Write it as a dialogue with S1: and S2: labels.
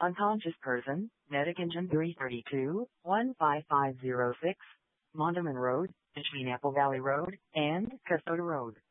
S1: Unconscious person, Medic Engine 332, 15506, Mondamin Road, between Apple Valley Road and Custoda Road.